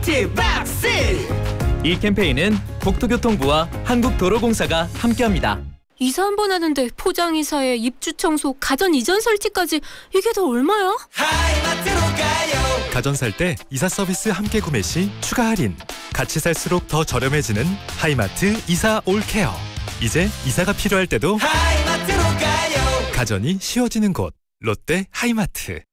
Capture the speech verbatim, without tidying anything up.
하이마트 박스. 이 캠페인은 국토교통부와 한국도로공사가 함께합니다. 이사 한 번 하는데 포장이사에 입주 청소, 가전 이전 설치까지 이게 다 얼마야? 하이마트로 가요. 가전 살 때 이사 서비스 함께 구매 시 추가 할인. 같이 살수록 더 저렴해지는 하이마트 이사 올케어. 이제 이사가 필요할 때도 하이마트로 가요. 가전이 쉬워지는 곳 롯데 하이마트.